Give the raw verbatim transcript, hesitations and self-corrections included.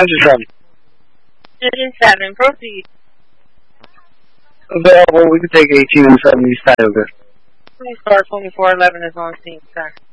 Engine seven. Engine seven, proceed. Available, we can take eighteen and seventy Tioga. Police car twenty-four eleven is on scene, sir.